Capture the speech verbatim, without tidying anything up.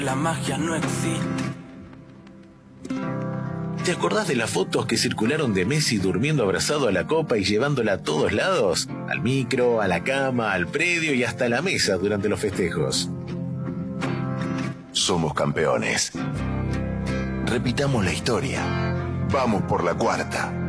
La magia no existe. ¿Te acordás de las fotos que circularon de Messi durmiendo abrazado a la copa y llevándola a todos lados? Al micro, a la cama, al predio y hasta la mesa durante los festejos. Somos campeones. Repitamos la historia. Vamos por la cuarta.